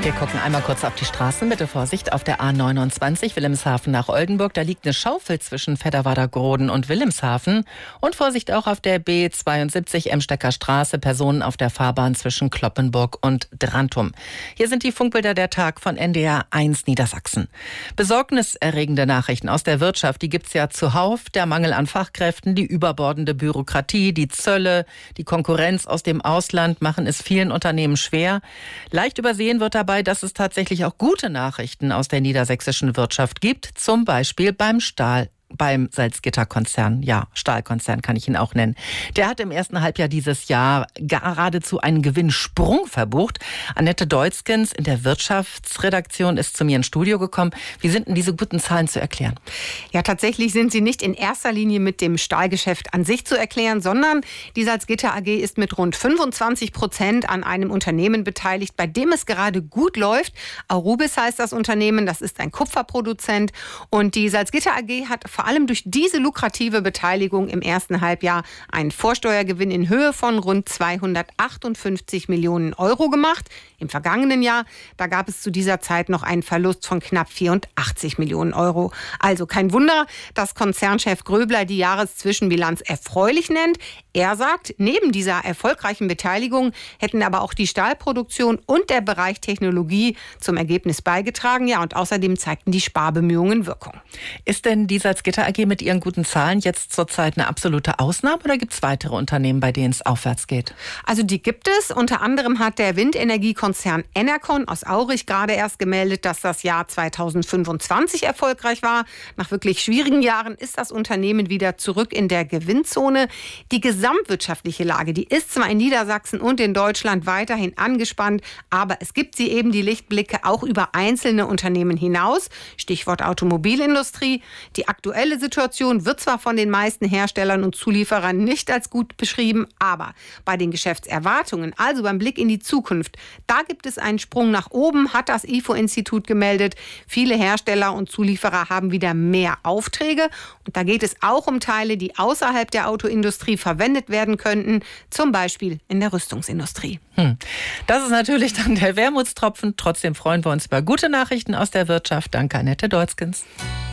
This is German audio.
Wir gucken einmal kurz auf die Straßen. Bitte Vorsicht auf der A29 Wilhelmshaven nach Oldenburg. Da liegt eine Schaufel zwischen Fedderwader-Groden und Wilhelmshaven. Und Vorsicht auch auf der B72 Emstecker Straße. Personen auf der Fahrbahn zwischen Cloppenburg und Drantum. Hier sind die Funkbilder der Tag von NDR 1 Niedersachsen. Besorgniserregende Nachrichten aus der Wirtschaft, die gibt's ja zuhauf. Der Mangel an Fachkräften, die überbordende Bürokratie, die Zölle, die Konkurrenz aus dem Ausland machen es vielen Unternehmen schwer. Leicht übersehen wird dabei, dass es tatsächlich auch gute Nachrichten aus der niedersächsischen Wirtschaft gibt, zum Beispiel beim Salzgitter-Konzern. Ja, Stahlkonzern kann ich ihn auch nennen. Der hat im ersten Halbjahr dieses Jahr geradezu einen Gewinnsprung verbucht. Annette Deutzgens in der Wirtschaftsredaktion ist zu mir ins Studio gekommen. Wie sind denn diese guten Zahlen zu erklären? Ja, tatsächlich sind sie nicht in erster Linie mit dem Stahlgeschäft an sich zu erklären, sondern die Salzgitter AG ist mit rund 25% an einem Unternehmen beteiligt, bei dem es gerade gut läuft. Aurubis heißt das Unternehmen, das ist ein Kupferproduzent. Und die Salzgitter AG hat vor allem durch diese lukrative Beteiligung im ersten Halbjahr einen Vorsteuergewinn in Höhe von rund 258 Millionen Euro gemacht. Im vergangenen Jahr, da gab es zu dieser Zeit noch einen Verlust von knapp 84 Millionen Euro. Also kein Wunder, dass Konzernchef Gröbler die Jahreszwischenbilanz erfreulich nennt. Er sagt, neben dieser erfolgreichen Beteiligung hätten aber auch die Stahlproduktion und der Bereich Technologie zum Ergebnis beigetragen. Ja, und außerdem zeigten die Sparbemühungen Wirkung. Ist denn die Salzgitter AG mit ihren guten Zahlen jetzt zurzeit eine absolute Ausnahme oder gibt es weitere Unternehmen, bei denen es aufwärts geht? Also die gibt es. Unter anderem hat der Windenergiekonzern Enercon aus Aurich gerade erst gemeldet, dass das Jahr 2025 erfolgreich war. Nach wirklich schwierigen Jahren ist das Unternehmen wieder zurück in der Gewinnzone. Die gesamtwirtschaftliche Lage, die ist zwar in Niedersachsen und in Deutschland weiterhin angespannt, aber es gibt sie eben die Lichtblicke auch über einzelne Unternehmen hinaus. Stichwort Automobilindustrie. Die aktuelle Situation wird zwar von den meisten Herstellern und Zulieferern nicht als gut beschrieben, aber bei den Geschäftserwartungen, also beim Blick in die Zukunft, da gibt es einen Sprung nach oben, hat das IFO-Institut gemeldet. Viele Hersteller und Zulieferer haben wieder mehr Aufträge. Und da geht es auch um Teile, die außerhalb der Autoindustrie verwendet werden könnten, zum Beispiel in der Rüstungsindustrie. Das ist natürlich dann der Wermutstropfen. Trotzdem freuen wir uns über gute Nachrichten aus der Wirtschaft. Danke, Annette Deutzgens.